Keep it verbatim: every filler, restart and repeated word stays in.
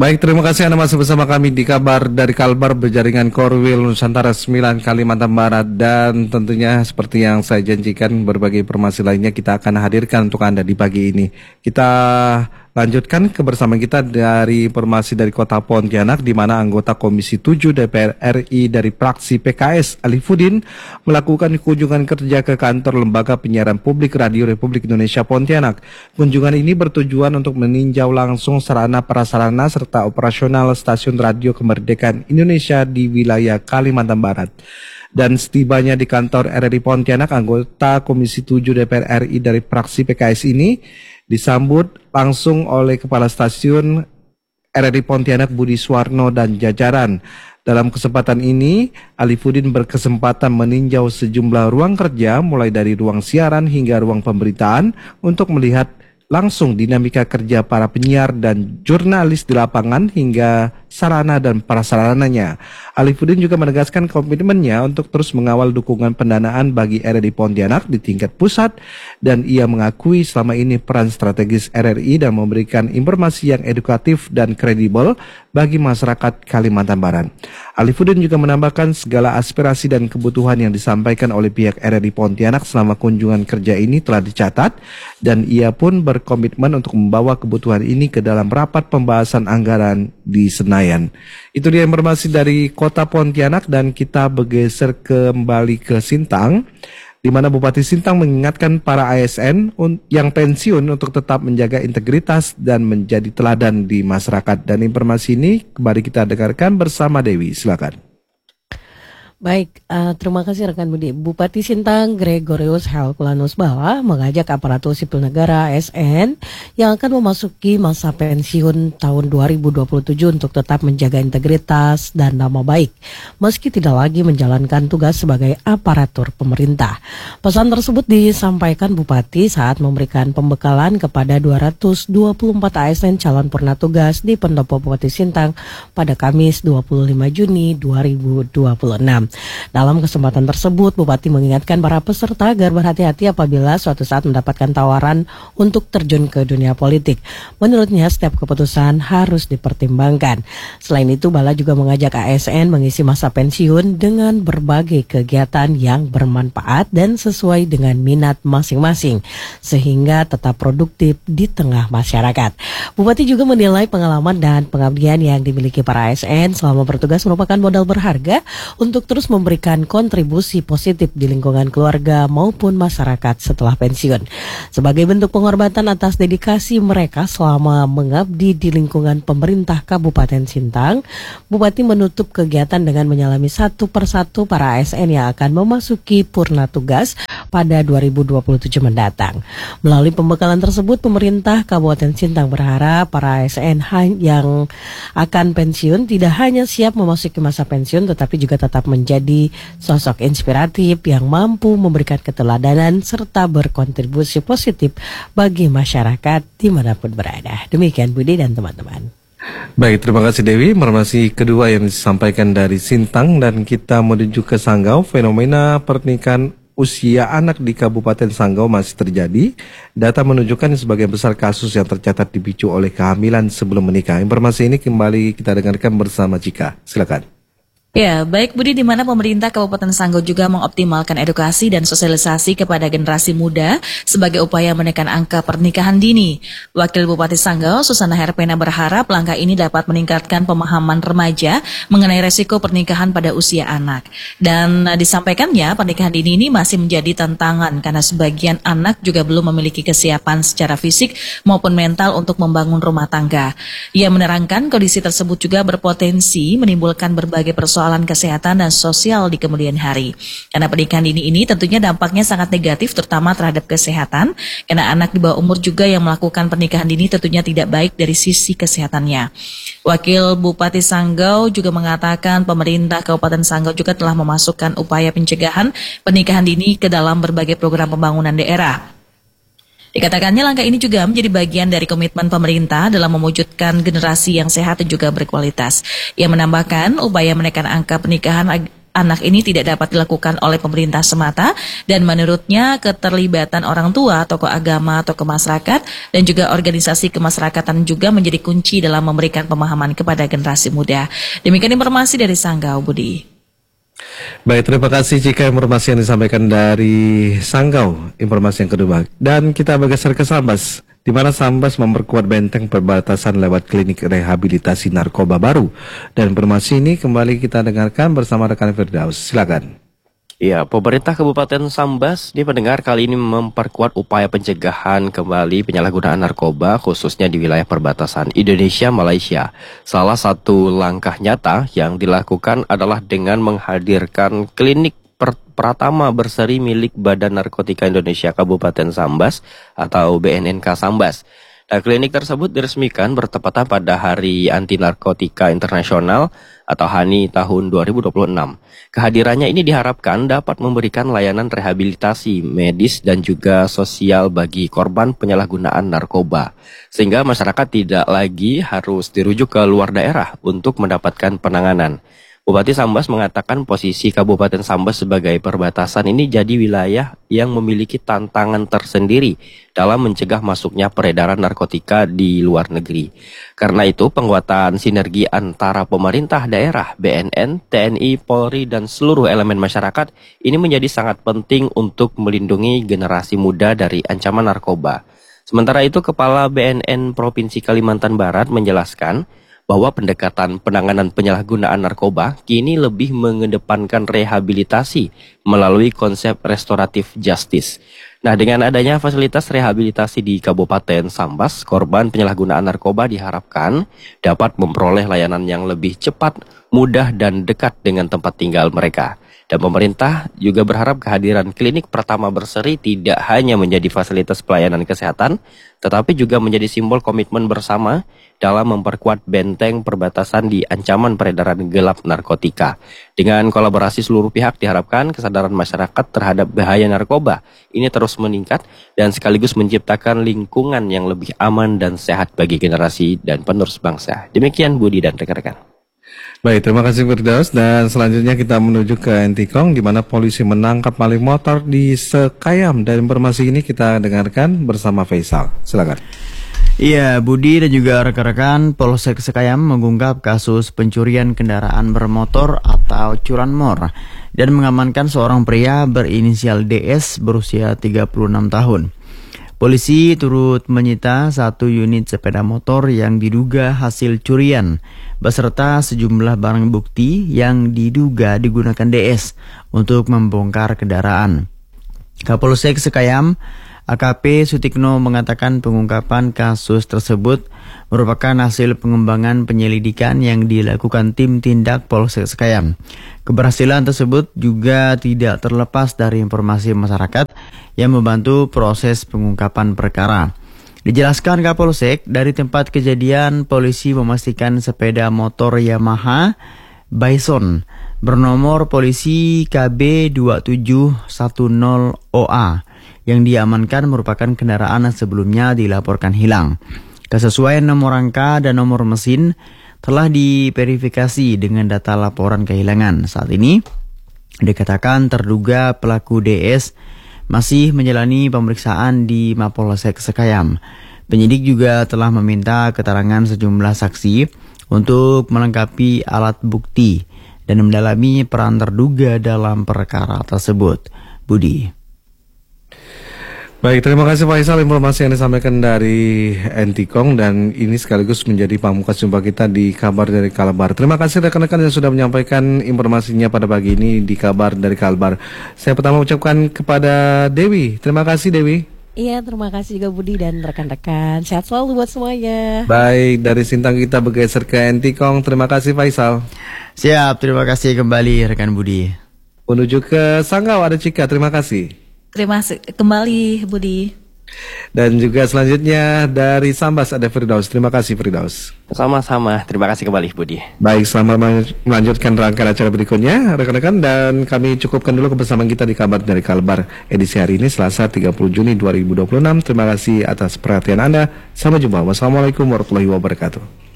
Baik, terima kasih Anda masih bersama kami di kabar dari Kalbar berjaringan Korwil Nusantara sembilan Kalimantan Barat. Dan tentunya seperti yang saya janjikan, berbagai informasi lainnya kita akan hadirkan untuk Anda di pagi ini. Kita lanjutkan kebersamaan kita dari informasi dari Kota Pontianak, di mana anggota Komisi tujuh D P R R I dari fraksi P K S Alifuddin melakukan kunjungan kerja ke kantor Lembaga Penyiaran Publik Radio Republik Indonesia Pontianak. Kunjungan ini bertujuan untuk meninjau langsung sarana prasarana serta operasional stasiun radio kemerdekaan Indonesia di wilayah Kalimantan Barat. Dan setibanya di kantor R R I Pontianak, anggota Komisi tujuh D P R R I dari fraksi P K S ini disambut langsung oleh Kepala Stasiun R R I Pontianak Budi Suwarno dan jajaran. Dalam kesempatan ini, Alifuddin berkesempatan meninjau sejumlah ruang kerja mulai dari ruang siaran hingga ruang pemberitaan untuk melihat langsung dinamika kerja para penyiar dan jurnalis di lapangan hingga sarana dan prasarananya. Alifuddin juga menegaskan komitmennya untuk terus mengawal dukungan pendanaan bagi R R I Pontianak di tingkat pusat, dan ia mengakui selama ini peran strategis R R I dan memberikan informasi yang edukatif dan kredibel bagi masyarakat Kalimantan Barat. Alifuddin juga menambahkan segala aspirasi dan kebutuhan yang disampaikan oleh pihak R R I Pontianak selama kunjungan kerja ini telah dicatat, dan ia pun berkomitmen untuk membawa kebutuhan ini ke dalam rapat pembahasan anggaran di Senayan. Itu dia informasi dari Kota Pontianak, dan kita bergeser kembali ke Sintang, di mana Bupati Sintang mengingatkan para A S N yang pensiun untuk tetap menjaga integritas dan menjadi teladan di masyarakat. Dan informasi ini kembali kita dengarkan bersama Dewi. Silakan. Baik, uh, terima kasih rekan Budi. Bupati Sintang Gregorius Herculanus Bala mengajak aparatur sipil negara A S N yang akan memasuki masa pensiun tahun dua ribu dua puluh tujuh untuk tetap menjaga integritas dan nama baik, meski tidak lagi menjalankan tugas sebagai aparatur pemerintah. Pesan tersebut disampaikan Bupati saat memberikan pembekalan kepada dua ratus dua puluh empat A S N calon purna tugas di Pendopo Bupati Sintang pada Kamis dua puluh lima Juni dua ribu dua puluh enam. Dalam kesempatan tersebut, Bupati mengingatkan para peserta agar berhati-hati apabila suatu saat mendapatkan tawaran untuk terjun ke dunia politik. Menurutnya, setiap keputusan harus dipertimbangkan. Selain itu, Bala juga mengajak A S N mengisi masa pensiun dengan berbagai kegiatan yang bermanfaat dan sesuai dengan minat masing-masing, sehingga tetap produktif di tengah masyarakat. Bupati juga menilai pengalaman dan pengabdian yang dimiliki para A S N selama bertugas merupakan modal berharga untuk terus memberikan kontribusi positif di lingkungan keluarga maupun masyarakat setelah pensiun. Sebagai bentuk penghormatan atas dedikasi mereka selama mengabdi di lingkungan pemerintah Kabupaten Sintang, Bupati menutup kegiatan dengan menyalami satu persatu para A S N yang akan memasuki purna tugas pada dua ribu dua puluh tujuh mendatang. Melalui pembekalan tersebut, pemerintah Kabupaten Sintang berharap para A S N yang akan pensiun tidak hanya siap memasuki masa pensiun, tetapi juga tetap menjadi jadi sosok inspiratif yang mampu memberikan keteladanan serta berkontribusi positif bagi masyarakat dimanapun berada. Demikian Budi dan teman-teman. Baik, terima kasih Dewi. Informasi kedua yang disampaikan dari Sintang, dan kita menuju ke Sanggau. Fenomena pernikahan usia anak di Kabupaten Sanggau masih terjadi. Data menunjukkan sebagian besar kasus yang tercatat dipicu oleh kehamilan sebelum menikah. Informasi ini kembali kita dengarkan bersama Cika. Silakan. Ya, baik Budi, di mana pemerintah Kabupaten Sanggau juga mengoptimalkan edukasi dan sosialisasi kepada generasi muda sebagai upaya menekan angka pernikahan dini. Wakil Bupati Sanggau, Susana Herpena, berharap langkah ini dapat meningkatkan pemahaman remaja mengenai resiko pernikahan pada usia anak. Dan uh, disampaikannya pernikahan dini ini masih menjadi tantangan karena sebagian anak juga belum memiliki kesiapan secara fisik maupun mental untuk membangun rumah tangga. Ia menerangkan kondisi tersebut juga berpotensi menimbulkan berbagai persoalan persoalan kesehatan dan sosial di kemudian hari. Karena pernikahan dini ini tentunya dampaknya sangat negatif, terutama terhadap kesehatan, karena anak di bawah umur juga yang melakukan pernikahan dini tentunya tidak baik dari sisi kesehatannya. Wakil Bupati Sanggau juga mengatakan pemerintah Kabupaten Sanggau juga telah memasukkan upaya pencegahan pernikahan dini ke dalam berbagai program pembangunan daerah. Dikatakannya langkah ini juga menjadi bagian dari komitmen pemerintah dalam mewujudkan generasi yang sehat dan juga berkualitas. Ia menambahkan upaya menekan angka pernikahan anak ini tidak dapat dilakukan oleh pemerintah semata, dan menurutnya keterlibatan orang tua, tokoh agama, tokoh masyarakat, dan juga organisasi kemasyarakatan juga menjadi kunci dalam memberikan pemahaman kepada generasi muda. Demikian informasi dari Sanggau, Budi. Baik, terima kasih jika informasi yang disampaikan dari Sanggau, informasi yang kedua. Dan kita bergeser ke Sambas, di mana Sambas memperkuat benteng perbatasan lewat klinik rehabilitasi narkoba baru. Dan informasi ini kembali kita dengarkan bersama rekan Firdaus. Silakan. Ya, pemerintah Kabupaten Sambas di pendengar kali ini memperkuat upaya pencegahan kembali penyalahgunaan narkoba khususnya di wilayah perbatasan Indonesia-Malaysia. Salah satu langkah nyata yang dilakukan adalah dengan menghadirkan klinik per Pratama Berseri milik Badan Narkotika Indonesia Kabupaten Sambas atau B N N K Sambas. Nah, klinik tersebut diresmikan bertepatan pada Hari Anti Narkotika Internasional atau H A N I tahun dua ribu dua puluh enam. Kehadirannya ini diharapkan dapat memberikan layanan rehabilitasi medis dan juga sosial bagi korban penyalahgunaan narkoba, sehingga masyarakat tidak lagi harus dirujuk ke luar daerah untuk mendapatkan penanganan. Bupati Sambas mengatakan posisi Kabupaten Sambas sebagai perbatasan ini jadi wilayah yang memiliki tantangan tersendiri dalam mencegah masuknya peredaran narkotika di luar negeri. Karena itu, penguatan sinergi antara pemerintah daerah, B N N, T N I, Polri, dan seluruh elemen masyarakat ini menjadi sangat penting untuk melindungi generasi muda dari ancaman narkoba. Sementara itu, Kepala B N N Provinsi Kalimantan Barat menjelaskan bahwa pendekatan penanganan penyalahgunaan narkoba kini lebih mengedepankan rehabilitasi melalui konsep restoratif justice. Nah, dengan adanya fasilitas rehabilitasi di Kabupaten Sambas, korban penyalahgunaan narkoba diharapkan dapat memperoleh layanan yang lebih cepat, mudah, dan dekat dengan tempat tinggal mereka. Dan pemerintah juga berharap kehadiran klinik Pratama Berseri tidak hanya menjadi fasilitas pelayanan kesehatan, tetapi juga menjadi simbol komitmen bersama dalam memperkuat benteng perbatasan di ancaman peredaran gelap narkotika. Dengan kolaborasi seluruh pihak diharapkan kesadaran masyarakat terhadap bahaya narkoba ini terus meningkat dan sekaligus menciptakan lingkungan yang lebih aman dan sehat bagi generasi dan penerus bangsa. Demikian Budi dan rekan-rekan. Baik, terima kasih Firdaus. Dan selanjutnya kita menuju ke Entikong, di mana polisi menangkap maling motor di Sekayam. Dan informasi ini kita dengarkan bersama Faisal. Silakan. Iya, Budi dan juga rekan-rekan, Polsek Sekayam mengungkap kasus pencurian kendaraan bermotor atau curanmor dan mengamankan seorang pria berinisial D S berusia tiga puluh enam tahun. Polisi turut menyita satu unit sepeda motor yang diduga hasil curian beserta sejumlah barang bukti yang diduga digunakan D S untuk membongkar kendaraan. Kapolsek Sekayam A K P Sutikno mengatakan pengungkapan kasus tersebut merupakan hasil pengembangan penyelidikan yang dilakukan tim tindak Polsek Sekayam. Keberhasilan tersebut juga tidak terlepas dari informasi masyarakat yang membantu proses pengungkapan perkara. Dijelaskan Kapolsek, dari tempat kejadian polisi memastikan sepeda motor Yamaha Bison bernomor polisi K B dua tujuh satu nol O A yang diamankan merupakan kendaraan yang sebelumnya dilaporkan hilang. Kesesuaian nomor rangka dan nomor mesin telah diverifikasi dengan data laporan kehilangan. Saat ini dikatakan terduga pelaku D S masih menjalani pemeriksaan di Mapolsek Sekayam. Penyidik juga telah meminta keterangan sejumlah saksi untuk melengkapi alat bukti dan mendalami peran terduga dalam perkara tersebut. Budi. Baik, terima kasih Faisal, informasi yang disampaikan dari Entikong, dan ini sekaligus menjadi pamungkas jumpa kita di Kabar dari Kalbar. Terima kasih rekan-rekan yang sudah menyampaikan informasinya pada pagi ini di Kabar dari Kalbar. Saya pertama ucapkan kepada Dewi. Terima kasih Dewi. Iya, terima kasih juga Budi dan rekan-rekan. Sehat selalu buat semuanya. Baik, dari Sintang kita bergeser ke Entikong. Terima kasih Faisal. Siap, terima kasih kembali rekan Budi. Menuju ke Sanggau ada Cika, terima kasih. Terima kasih kembali Budi. Dan juga selanjutnya dari Sambas ada Firdaus. Terima kasih Firdaus. Sama-sama, terima kasih kembali Budi. Baik, selamat melanjutkan rangkaian acara berikutnya rekan-rekan, dan kami cukupkan dulu kebersamaan kita di Kabar dari Kalbar edisi hari ini Selasa tiga puluh Juni dua ribu dua puluh enam. Terima kasih atas perhatian Anda. Sampai jumpa. Wassalamualaikum warahmatullahi wabarakatuh.